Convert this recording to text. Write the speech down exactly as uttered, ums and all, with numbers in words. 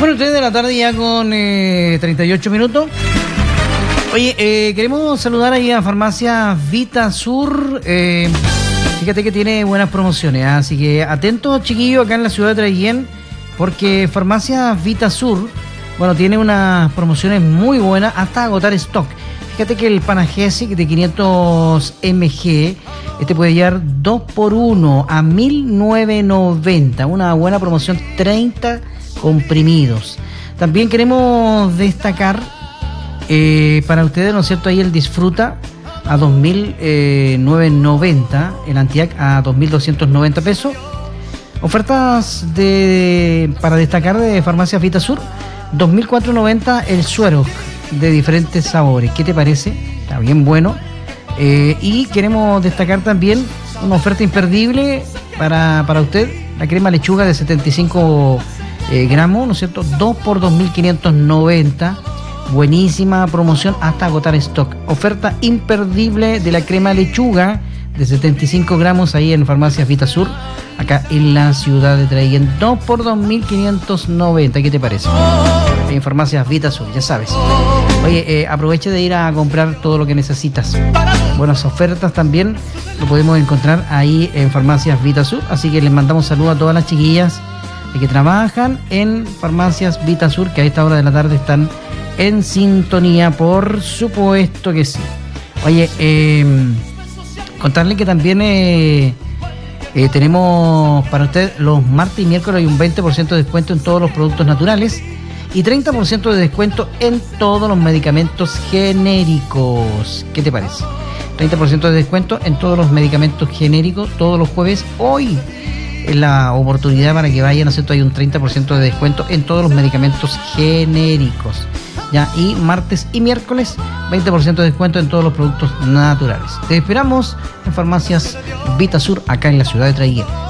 Bueno, tres de la tarde ya con eh, treinta y ocho minutos. Oye, eh, queremos saludar ahí a Farmacia Vita Sur. Eh, fíjate que tiene buenas promociones, ¿eh? Así que atentos, chiquillos, acá en la ciudad de Traiguén, porque Farmacia Vita Sur, bueno, tiene unas promociones muy buenas hasta agotar stock. Fíjate que el Panagesic de quinientos mililitros, este puede llevar dos por uno a mil novecientos noventa. Una buena promoción, treinta comprimidos. También queremos destacar eh, para ustedes, ¿no es cierto? Ahí el Disfruta a dos mil novecientos noventa, el Antiac a dos mil doscientos noventa pesos. Ofertas de para destacar de Farmacia Vita Sur, dos mil cuatrocientos noventa el Suero de diferentes sabores. ¿Qué te parece? Está bien bueno. Eh, y queremos destacar también una oferta imperdible para, para usted, la crema lechuga de setenta y cinco eh, gramos, ¿no es cierto? dos por dos mil quinientos noventa. Buenísima promoción hasta agotar stock. Oferta imperdible de la crema lechuga de setenta y cinco gramos ahí en Farmacia Vita Sur, acá en la ciudad de Traiguén, dos por dos mil quinientos noventa. ¿Qué te parece? En Farmacias Vita Sur, ya sabes. Oye, eh, aproveche de ir a comprar todo lo que necesitas. Buenas ofertas también lo podemos encontrar ahí en Farmacias Vita Sur. Así que les mandamos saludos a todas las chiquillas que trabajan en Farmacias Vita Sur, que a esta hora de la tarde están en sintonía, por supuesto que sí. Oye, eh, contarle que también eh, eh, tenemos para usted los martes y miércoles hay un veinte por ciento de descuento en todos los productos naturales y treinta por ciento de descuento en todos los medicamentos genéricos. ¿Qué te parece? treinta por ciento de descuento en todos los medicamentos genéricos todos los jueves. Hoy es la oportunidad para que vayan, ¿no es cierto? Hay un treinta por ciento de descuento en todos los medicamentos genéricos. Ya, y martes y miércoles veinte por ciento de descuento en todos los productos naturales. Te esperamos en Farmacias Vita Sur, acá en la ciudad de Traiguén.